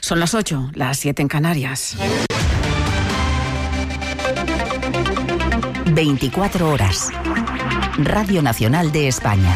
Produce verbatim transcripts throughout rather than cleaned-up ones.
Son las ocho, las siete en Canarias. veinticuatro horas. Radio Nacional de España.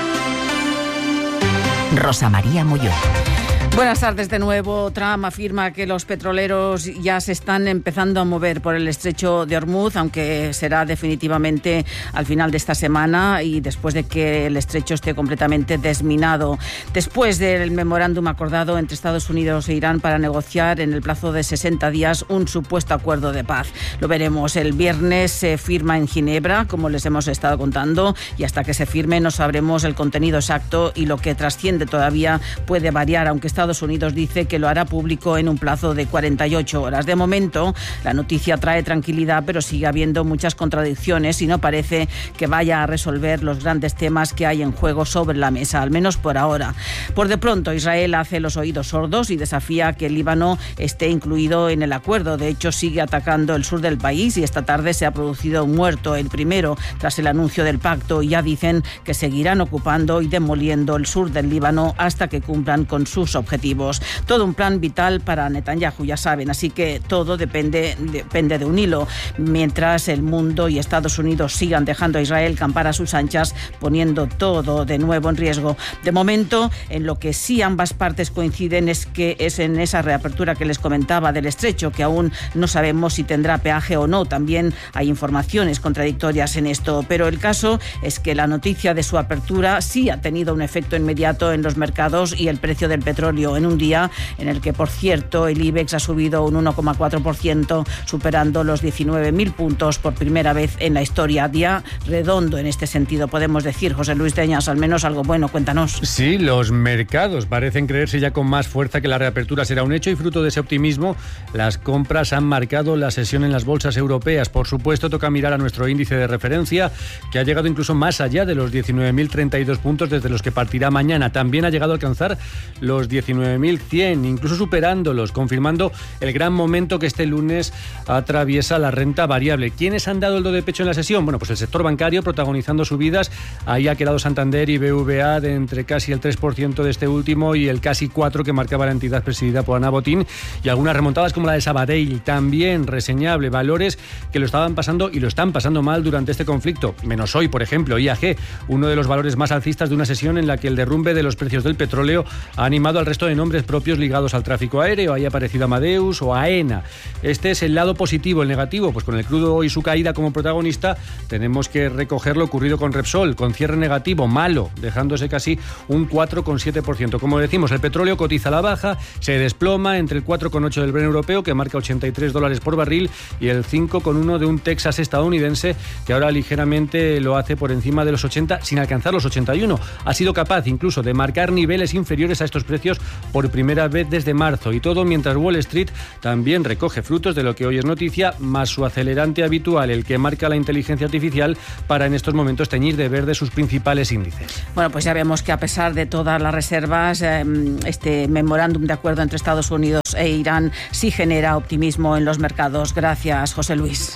Rosa María Molló. Buenas tardes de nuevo. Trump afirma que los petroleros ya se están empezando a mover por el estrecho de Hormuz, aunque será definitivamente al final de esta semana y después de que el estrecho esté completamente desminado. Después del memorándum acordado entre Estados Unidos e Irán para negociar en el plazo de sesenta días un supuesto acuerdo de paz. Lo veremos. El viernes se firma en Ginebra, como les hemos estado contando, y hasta que se firme no sabremos el contenido exacto y lo que trasciende todavía puede variar, aunque está Estados Unidos dice que lo hará público en un plazo de cuarenta y ocho horas. De momento, la noticia trae tranquilidad, pero sigue habiendo muchas contradicciones y no parece que vaya a resolver los grandes temas que hay en juego sobre la mesa, al menos por ahora. Por de pronto, Israel hace los oídos sordos y desafía que el Líbano esté incluido en el acuerdo. De hecho, sigue atacando el sur del país y esta tarde se ha producido un muerto, el primero, tras el anuncio del pacto, y ya dicen que seguirán ocupando y demoliendo el sur del Líbano hasta que cumplan con sus objetivos. Todo un plan vital para Netanyahu, ya saben, así que todo depende, depende de un hilo. Mientras el mundo y Estados Unidos sigan dejando a Israel campar a sus anchas, poniendo todo de nuevo en riesgo. De momento, en lo que sí ambas partes coinciden es que es en esa reapertura que les comentaba del estrecho, que aún no sabemos si tendrá peaje o no. También hay informaciones contradictorias en esto, pero el caso es que la noticia de su apertura sí ha tenido un efecto inmediato en los mercados y el precio del petróleo, en un día en el que, por cierto, el IBEX ha subido un uno coma cuatro por ciento, superando los diecinueve mil puntos por primera vez en la historia. Día redondo en este sentido, podemos decir. José Luis Deñas, al menos algo bueno, cuéntanos. Sí, los mercados parecen creerse ya con más fuerza que la reapertura será un hecho y fruto de ese optimismo, las compras han marcado la sesión en las bolsas europeas. Por supuesto, toca mirar a nuestro índice de referencia, que ha llegado incluso más allá de los diecinueve mil treinta y dos puntos desde los que partirá mañana. También ha llegado a alcanzar los diecinueve mil cien, incluso superándolos, confirmando el gran momento que este lunes atraviesa la renta variable. ¿Quiénes han dado el do de pecho en la sesión? Bueno, pues el sector bancario protagonizando subidas. Ahí ha quedado Santander y B V A de entre casi el tres por ciento de este último y el casi cuatro por ciento que marcaba la entidad presidida por Ana Botín, y algunas remontadas como la de Sabadell, también reseñable. Valores que lo estaban pasando y lo están pasando mal durante este conflicto, menos hoy, por ejemplo, I A G, uno de los valores más alcistas de una sesión en la que el derrumbe de los precios del petróleo ha animado al resto de nombres propios ligados al tráfico aéreo. Ahí ha aparecido Amadeus o AENA. Este es el lado positivo. El negativo, pues con el crudo y su caída como protagonista, tenemos que recoger lo ocurrido con Repsol, con cierre negativo, malo, dejándose casi un cuatro coma siete por ciento. Como decimos, el petróleo cotiza a la baja, se desploma entre el cuatro coma ocho del Brent europeo, que marca ochenta y tres dólares por barril, y el cinco coma uno de un Texas estadounidense, que ahora ligeramente lo hace por encima de los ochenta, sin alcanzar los ochenta y uno. Ha sido capaz incluso de marcar niveles inferiores a estos precios por primera vez desde marzo, y todo mientras Wall Street también recoge frutos de lo que hoy es noticia, más su acelerante habitual, el que marca la inteligencia artificial, para en estos momentos teñir de verde sus principales índices. Bueno, pues ya vemos que a pesar de todas las reservas, eh, este memorándum de acuerdo entre Estados Unidos e Irán sí genera optimismo en los mercados. Gracias, José Luis.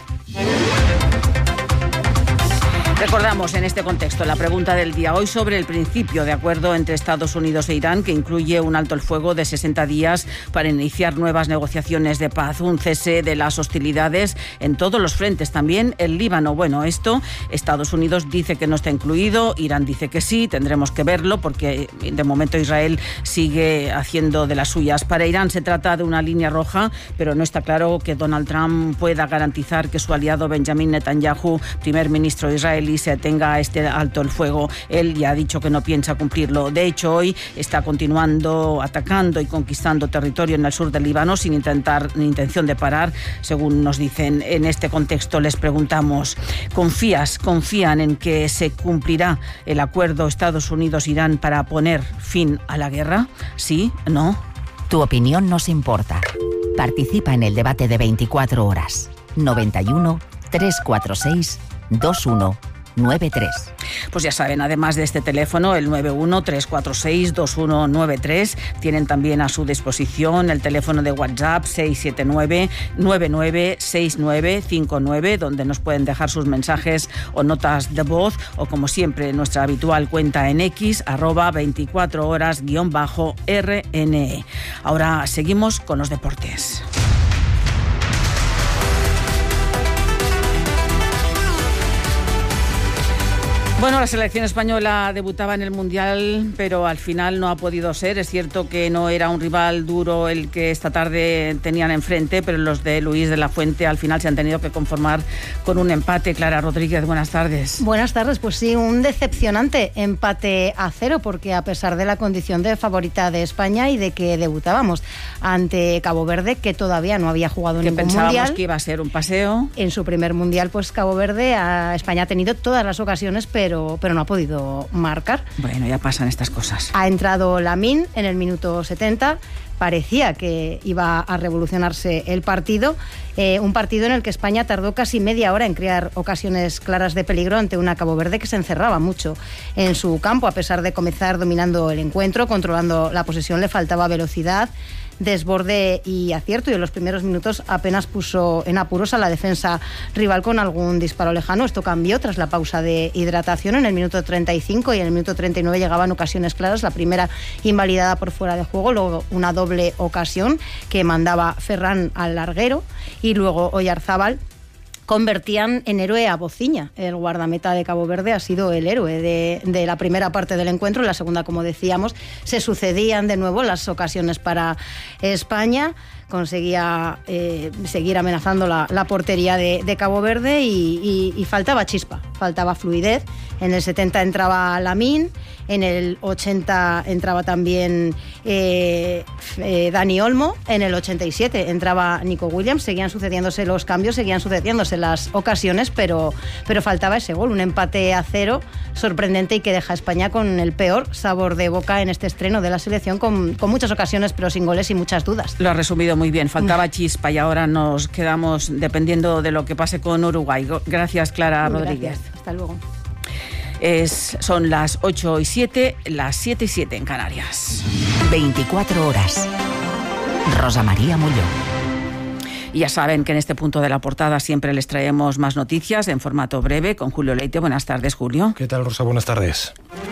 Recordamos en este contexto la pregunta del día hoy sobre el principio de acuerdo entre Estados Unidos e Irán, que incluye un alto el fuego de sesenta días para iniciar nuevas negociaciones de paz, un cese de las hostilidades en todos los frentes, también el Líbano. Bueno, esto Estados Unidos dice que no está incluido, Irán dice que sí, tendremos que verlo porque de momento Israel sigue haciendo de las suyas. Para Irán se trata de una línea roja, pero no está claro que Donald Trump pueda garantizar que su aliado Benjamin Netanyahu, primer ministro de Israel, y se atenga a este alto el fuego. Él ya ha dicho que no piensa cumplirlo. De hecho, hoy está continuando atacando y conquistando territorio en el sur del Líbano sin intentar ni intención de parar, según nos dicen. En este contexto les preguntamos, ¿confías, confían en que se cumplirá el acuerdo Estados Unidos-Irán para poner fin a la guerra? ¿Sí? ¿No? Tu opinión nos importa. Participa en el debate de veinticuatro horas. noventa y uno, trescientos cuarenta y seis, veintiuno nueve tres. Pues ya saben, además de este teléfono, el nueve uno tres cuatro seis dos uno nueve tres, tienen también a su disposición el teléfono de WhatsApp seis siete nueve nueve nueve seis nueve cinco nueve, donde nos pueden dejar sus mensajes o notas de voz, o como siempre, nuestra habitual cuenta en X, arroba veinticuatro horas guión bajo R N E. Ahora seguimos con los deportes. Bueno, la selección española debutaba en el Mundial, pero al final no ha podido ser. Es cierto que no era un rival duro el que esta tarde tenían enfrente, pero los de Luis de la Fuente al final se han tenido que conformar con un empate. Clara Rodríguez, buenas tardes. Buenas tardes, pues sí, un decepcionante empate a cero, porque a pesar de la condición de favorita de España y de que debutábamos ante Cabo Verde, que todavía no había jugado que ningún pensábamos Mundial. Que iba a ser un paseo. En su primer Mundial, pues Cabo Verde, a España ha tenido todas las ocasiones, pero Pero, pero no ha podido marcar. Bueno, ya pasan estas cosas. Ha entrado Lamine en el minuto setenta. Parecía que iba a revolucionarse el partido. Eh, un partido en el que España tardó casi media hora en crear ocasiones claras de peligro ante una Cabo Verde que se encerraba mucho en su campo. A pesar de comenzar dominando el encuentro, controlando la posesión, le faltaba velocidad, desborde y acierto, y en los primeros minutos apenas puso en apuros a la defensa rival con algún disparo lejano. Esto cambió tras la pausa de hidratación en el minuto treinta y cinco, y en el minuto treinta y nueve llegaban ocasiones claras, la primera invalidada por fuera de juego, luego una doble ocasión que mandaba Ferran al larguero, y luego Oyarzábal. Convertían en héroe a Bociña. El guardameta de Cabo Verde ha sido el héroe de, de la primera parte del encuentro. En la segunda, como decíamos, se sucedían de nuevo las ocasiones para España. Conseguía eh, seguir amenazando la, la portería de, de Cabo Verde y, y, y faltaba chispa, faltaba fluidez. En el setenta entraba Lamine, en el ochenta entraba también eh, eh, Dani Olmo, en el ochenta y siete entraba Nico Williams. Seguían sucediéndose los cambios, seguían sucediéndose las ocasiones, pero, pero faltaba ese gol, un empate a cero sorprendente y que deja a España con el peor sabor de boca en este estreno de la selección, con, con muchas ocasiones pero sin goles y muchas dudas. Lo ha resumido muy bien, faltaba chispa y ahora nos quedamos dependiendo de lo que pase con Uruguay. Gracias, Clara Muy Rodríguez. Gracias. Hasta luego. Es, son las ocho y siete, las siete y siete en Canarias. veinticuatro horas. Rosa María Molló. Y ya saben que en este punto de la portada siempre les traemos más noticias en formato breve con Julio Leite. Buenas tardes, Julio. ¿Qué tal, Rosa? Buenas tardes.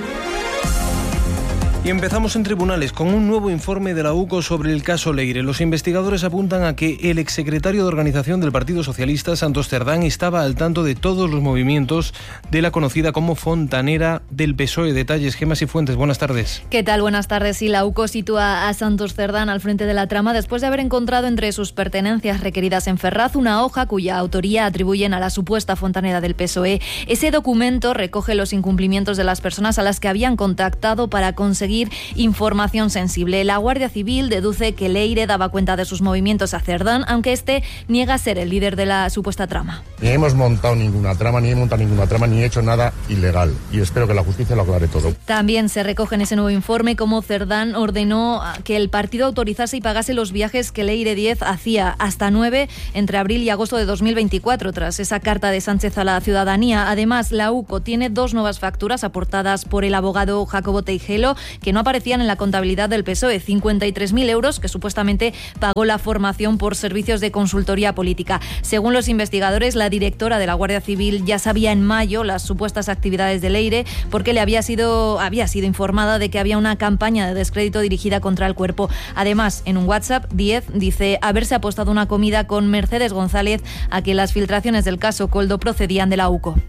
Y empezamos en tribunales con un nuevo informe de la U C O sobre el caso Leire. Los investigadores apuntan a que el exsecretario de Organización del Partido Socialista, Santos Cerdán, estaba al tanto de todos los movimientos de la conocida como fontanera del P S O E. Detalles, Gemma Cifuentes, buenas tardes. ¿Qué tal? Buenas tardes. Y la U C O sitúa a Santos Cerdán al frente de la trama después de haber encontrado entre sus pertenencias requeridas en Ferraz una hoja cuya autoría atribuyen a la supuesta fontanera del P S O E. Ese documento recoge los incumplimientos de las personas a las que habían contactado para conseguir información sensible. La Guardia Civil deduce que Leire daba cuenta de sus movimientos a Cerdán, aunque este niega ser el líder de la supuesta trama. Ni hemos montado ninguna trama, ni he montado ninguna trama, ni he hecho nada ilegal. Y espero que la justicia lo aclare todo. También se recoge en ese nuevo informe cómo Cerdán ordenó que el partido autorizase y pagase los viajes que Leire Díez hacía, hasta nueve, entre abril y agosto de dos mil veinticuatro, tras esa carta de Sánchez a la ciudadanía. Además, la U C O tiene dos nuevas facturas aportadas por el abogado Jacobo Teijelo, que no aparecían en la contabilidad del P S O E, cincuenta y tres mil euros que supuestamente pagó la formación por servicios de consultoría política. Según los investigadores, la directora de la Guardia Civil ya sabía en mayo las supuestas actividades de Leire, porque le había sido, había sido informada de que había una campaña de descrédito dirigida contra el cuerpo. Además, en un WhatsApp, Díez dice haberse apostado una comida con Mercedes González a que las filtraciones del caso Coldo procedían de la U C O.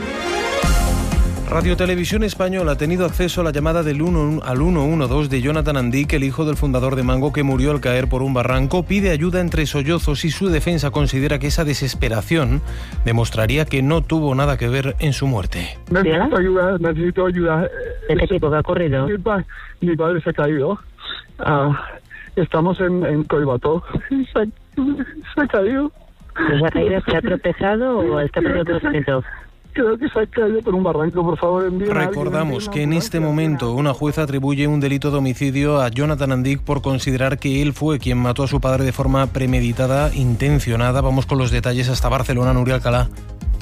Radio Televisión Española ha tenido acceso a la llamada del uno, al uno uno dos de Jonathan Andic, el hijo del fundador de Mango, que murió al caer por un barranco. Pide ayuda entre sollozos y su defensa considera que esa desesperación demostraría que no tuvo nada que ver en su muerte. Necesito ayuda, necesito ayuda. ¿De qué tipo que ha ocurrido? Mi, pa- mi padre se ha caído. Uh, estamos en, en Coibato. Se ha, se ha caído. ¿Se ha caído? ¿Se ha tropezado o está perdiendo conocimiento? Creo que se ha caído por un barranco, por favor, envíen a Recordamos alguien, que en este momento una jueza atribuye un delito de homicidio a Jonathan Andic por considerar que él fue quien mató a su padre de forma premeditada, intencionada. Vamos con los detalles hasta Barcelona, Nuria Alcalá.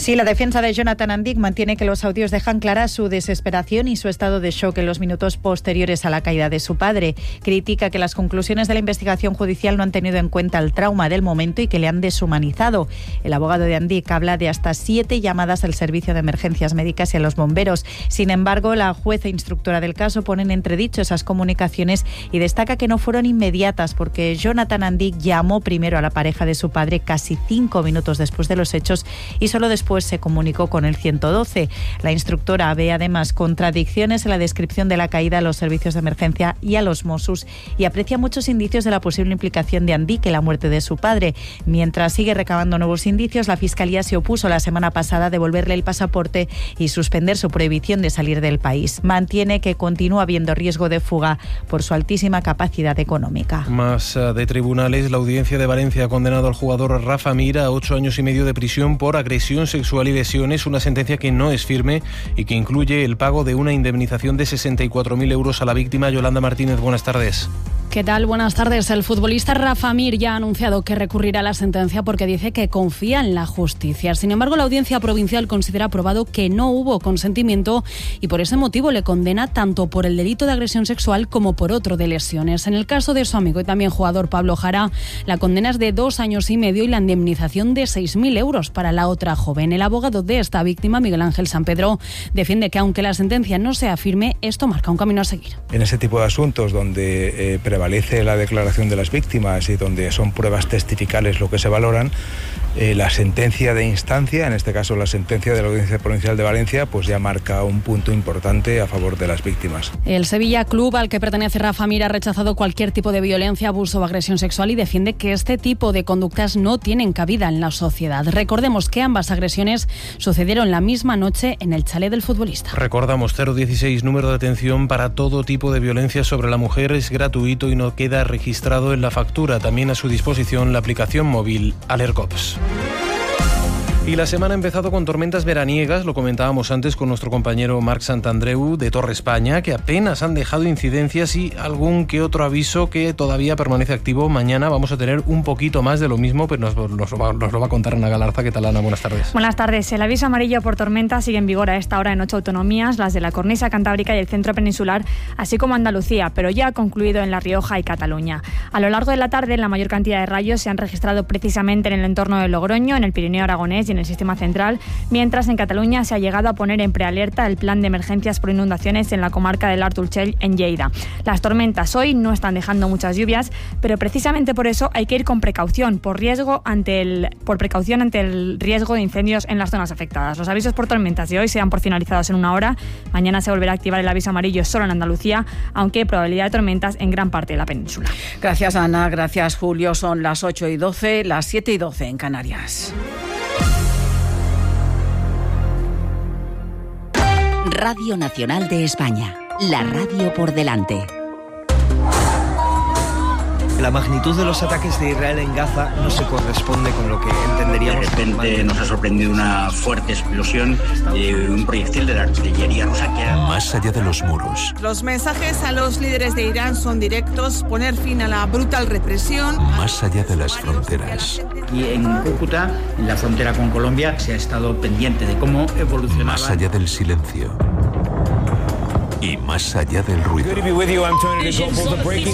Sí, la defensa de Jonathan Andic mantiene que los audios dejan clara su desesperación y su estado de shock en los minutos posteriores a la caída de su padre. Critica que las conclusiones de la investigación judicial no han tenido en cuenta el trauma del momento y que le han deshumanizado. El abogado de Andic habla de hasta siete llamadas al servicio de emergencias médicas y a los bomberos. Sin embargo, la jueza instructora del caso pone en entredicho esas comunicaciones y destaca que no fueron inmediatas porque Jonathan Andic llamó primero a la pareja de su padre casi cinco minutos después de los hechos y solo después se comunicó con el ciento doce. La instructora ve además contradicciones en la descripción de la caída a los servicios de emergencia y a los Mossos y aprecia muchos indicios de la posible implicación de Andic en la muerte de su padre. Mientras sigue recabando nuevos indicios, la Fiscalía se opuso la semana pasada a devolverle el pasaporte y suspender su prohibición de salir del país. Mantiene que continúa habiendo riesgo de fuga por su altísima capacidad económica. Más de tribunales, la Audiencia de Valencia ha condenado al jugador Rafa Mir a ocho años y medio de prisión por agresión sexual y lesiones, una sentencia que no es firme y que incluye el pago de una indemnización de sesenta y cuatro mil euros a la víctima. Yolanda Martínez, buenas tardes. ¿Qué tal? Buenas tardes. El futbolista Rafa Mir ya ha anunciado que recurrirá a la sentencia porque dice que confía en la justicia. Sin embargo, la Audiencia Provincial considera probado que no hubo consentimiento y por ese motivo le condena tanto por el delito de agresión sexual como por otro de lesiones. En el caso de su amigo y también jugador Pablo Jara, la condena es de dos años y medio y la indemnización de seis mil euros para la otra joven. El abogado de esta víctima, Miguel Ángel San Pedro, defiende que aunque la sentencia no sea firme, esto marca un camino a seguir. En ese tipo de asuntos donde eh, prevalece la declaración de las víctimas y donde son pruebas testificales lo que se valoran, eh, la sentencia de instancia, en este caso la sentencia de la Audiencia Provincial de Valencia, pues ya marca un punto importante a favor de las víctimas. El Sevilla, club al que pertenece Rafa Mir, ha rechazado cualquier tipo de violencia, abuso o agresión sexual y defiende que este tipo de conductas no tienen cabida en la sociedad. Recordemos que ambas agresiones sucedieron la misma noche en el chalet del futbolista. Recordamos, cero dieciséis, número de atención para todo tipo de violencia sobre la mujer, es gratuito y no queda registrado en la factura. También a su disposición la aplicación móvil Alercops. Y la semana ha empezado con tormentas veraniegas, lo comentábamos antes con nuestro compañero Marc Santandreu de Torre España, que apenas han dejado incidencias y algún que otro aviso que todavía permanece activo. Mañana vamos a tener un poquito más de lo mismo, pero nos, nos, lo, va, nos lo va a contar Ana Galarza. ¿Qué tal, Ana? Buenas tardes. Buenas tardes. El aviso amarillo por tormenta sigue en vigor a esta hora en ocho autonomías, las de la cornisa cantábrica y el centro peninsular, así como Andalucía, pero ya ha concluido en La Rioja y Cataluña. A lo largo de la tarde, la mayor cantidad de rayos se han registrado precisamente en el entorno de Logroño, en el Pirineo aragonés y en el sistema central, mientras en Cataluña se ha llegado a poner en prealerta el plan de emergencias por inundaciones en la comarca del Alt Urgell, en Lleida. Las tormentas hoy no están dejando muchas lluvias, pero precisamente por eso hay que ir con precaución, por riesgo ante el, por precaución ante el riesgo de incendios en las zonas afectadas. Los avisos por tormentas de hoy se dan por finalizados en una hora. Mañana se volverá a activar el aviso amarillo solo en Andalucía, aunque hay probabilidad de tormentas en gran parte de la península. Gracias, Ana. Gracias, Julio. Son las ocho y doce, las siete y doce en Canarias. Radio Nacional de España, la radio por delante. La magnitud de los ataques de Israel en Gaza no se corresponde con lo que entenderíamos. De repente nos ha sorprendido una fuerte explosión de un proyectil de la artillería rusa que era... Más allá de los muros. Los mensajes a los líderes de Irán son directos: poner fin a la brutal represión. Más allá de las fronteras. Y en Cúcuta, en la frontera con Colombia, se ha estado pendiente de cómo evolucionaba. Más allá del silencio. Y más allá del ruido.